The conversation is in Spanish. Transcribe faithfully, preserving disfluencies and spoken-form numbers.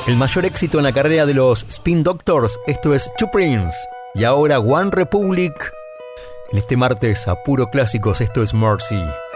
El mayor éxito en la carrera de los Spin Doctors, esto es Two Prince. Y ahora One Republic. En este martes a puro clásicos, esto es Mercy.